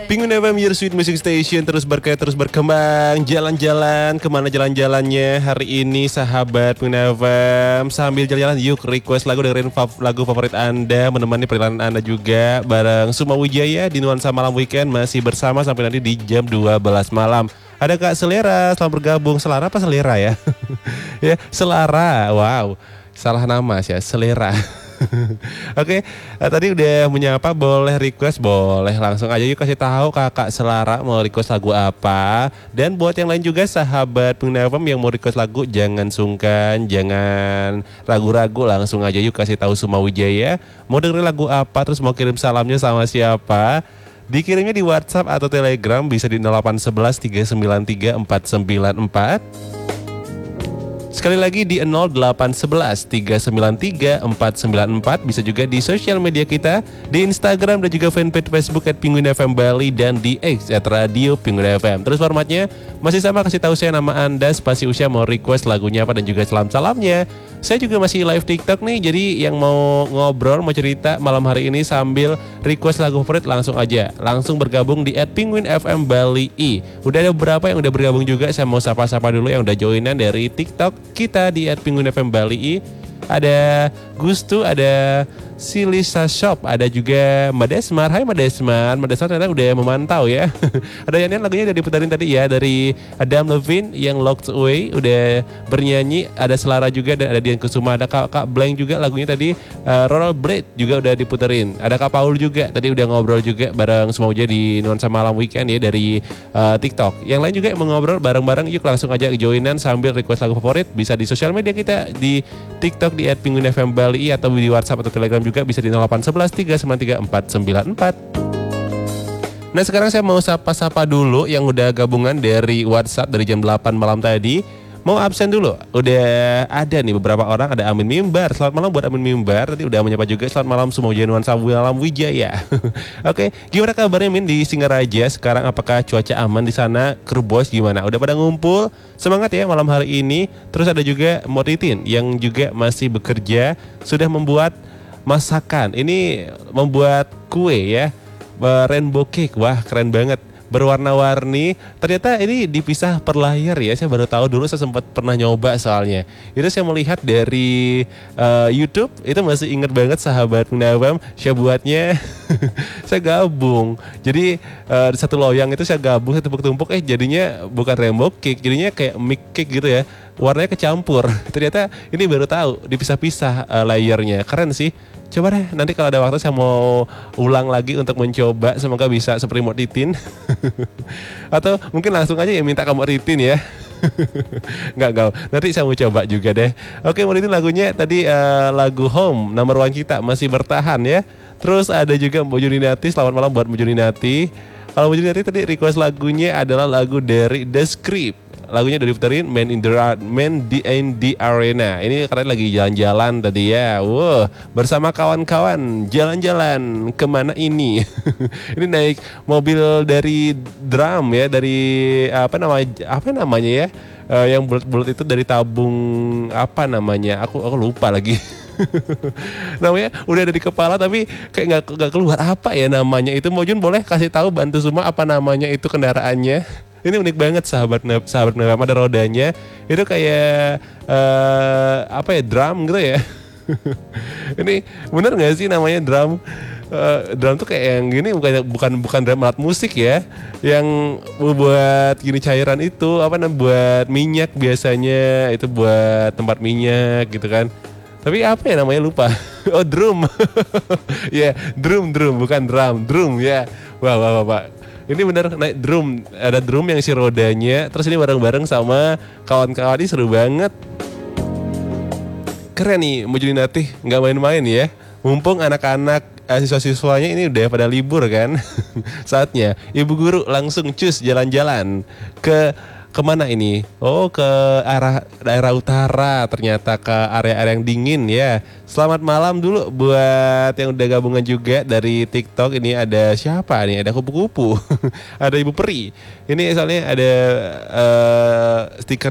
Penguin FM, Your Sweet Music Station, terus berkarya, terus berkembang. Jalan-jalan, kemana jalan-jalannya hari ini sahabat Penguin FM? Sambil jalan-jalan yuk request lagu, dengerin lagu favorit Anda, menemani perjalanan Anda juga. Bareng Suma Wijaya di Nuansa Malam Weekend, masih bersama sampai nanti di jam 12 malam. Ada Kak Selera, selamat bergabung. Selera apa Selera ya? Ya, Selara, wow. Salah nama sih ya, Selera. Oke, tadi udah menyapa, boleh request, boleh langsung aja yuk kasih tahu Kakak Selara mau request lagu apa. Dan buat yang lain juga sahabat Pengguna FM yang mau request lagu, jangan sungkan, jangan ragu-ragu, langsung aja yuk kasih tahu Suma Wijaya mau dengerin lagu apa, terus mau kirim salamnya sama siapa. Dikirimnya di WhatsApp atau Telegram bisa di 0811 393 494. Sekali lagi di 0811 393 494. Bisa juga di sosial media kita, di Instagram dan juga fanpage Facebook @Penguin FM Bali dan di X @Radio Penguin FM. Terus formatnya masih sama, kasih tahu saya nama Anda, spasi usia, mau request lagunya apa, dan juga salam-salamnya. Saya juga masih live TikTok nih, jadi yang mau ngobrol, mau cerita malam hari ini sambil request lagu favorit langsung aja, langsung bergabung di @Penguin FM Bali I. Udah ada beberapa yang udah bergabung juga, saya mau sapa-sapa dulu yang udah joinan dari TikTok kita di @Penguin FM Bali I. Ada Gustu, ada Silisa Shop, ada juga Mbak Desmar. Hai Mbak Desmar, Mbak Desmar ternyata udah memantau ya. Ada yang lagunya udah diputarin tadi ya, dari Adam Levine yang Locked Away udah bernyanyi. Ada Selara juga, dan ada Dian Kusuma, ada Kak Blank juga lagunya tadi, Ronald Blade juga udah diputerin. Ada Kak Paul juga, tadi udah ngobrol juga bareng semua aja di Nuansa Malam Weekend ya dari TikTok. Yang lain juga yang mau ngobrol bareng-bareng, yuk langsung aja joinan sambil request lagu favorit. Bisa di sosial media kita di TikTok di @Penguin FM Bali atau di WhatsApp atau Telegram juga bisa di 0811 393 494. Nah, sekarang saya mau sapa-sapa dulu yang udah gabungan dari WhatsApp dari jam 8 malam tadi. Mau absen dulu. Udah ada nih beberapa orang, ada Amin Mimbar. Selamat malam buat Amin Mimbar. Tadi udah menyapa juga. Selamat malam semua Nuansa Malam Wijaya. Oke, gimana kabarnya Min di Singaraja sekarang? Apakah cuaca aman di sana? Kru bos gimana? Udah pada ngumpul? Semangat ya malam hari ini. Terus ada juga Motitin yang juga masih bekerja, sudah membuat masakan. Ini membuat kue ya, rainbow cake. Wah, keren banget, berwarna-warni. Ternyata ini dipisah per layer ya. Saya baru tahu, dulu saya sempat pernah nyoba soalnya. Itu saya melihat dari YouTube, itu masih inget banget sahabat Nawam. Saya buatnya saya gabung. Jadi satu loyang itu saya gabung, saya tumpuk-tumpuk, jadinya bukan rainbow cake, jadinya kayak mix cake gitu ya. Warnanya kecampur. Ternyata ini baru tahu dipisah-pisah layernya. Keren sih. Coba deh nanti kalau ada waktu saya mau ulang lagi untuk mencoba, semoga bisa seperti Mbak Titin. Atau mungkin langsung aja ya minta kamu Titin ya. Enggak, nanti saya mau coba juga deh. Oke, Mbak Titin lagunya tadi lagu Home, number one kita masih bertahan ya. Terus ada juga Mbak Juninati, selamat malam buat Mbak Juninati. Kalau Mbak Juninati tadi request lagunya adalah lagu dari The Script. Lagunya udah diputerin, Man in the Arena. Ini karena lagi jalan-jalan tadi ya. Wow, bersama kawan-kawan jalan-jalan kemana ini? Ini naik mobil dari drum ya, dari apa namanya ya? Yang bulat-bulat itu dari tabung apa namanya? Aku lupa lagi. Namanya udah ada di kepala tapi kayak nggak keluar apa ya namanya itu. Mojun boleh kasih tahu, bantu semua apa namanya itu kendaraannya? Ini unik banget sahabat Nawam, ada rodanya. Itu kayak apa ya, drum gitu ya. Ini bener nggak sih namanya drum? Drum tuh kayak yang gini, bukan drum alat musik ya, yang buat gini cairan itu apa namanya, buat minyak biasanya, itu buat tempat minyak gitu kan. Tapi apa ya namanya, lupa. Oh, drum. Ya, yeah, drum bukan drum ya. Wah, Pak. Ini bener naik drum, ada drum yang isi rodanya. Terus ini bareng-bareng sama kawan-kawan, ini seru banget. Keren nih Mujudinati, nggak main-main ya. Mumpung anak-anak siswa-siswanya ini udah pada libur kan. Saatnya ibu guru langsung cus jalan-jalan kemana ini? Oh, ke arah daerah utara, ternyata ke area-area yang dingin ya. Selamat malam dulu buat yang udah gabungan juga dari TikTok. Ini ada siapa nih? Ada kupu-kupu. Ada Ibu Peri. Ini soalnya ada stiker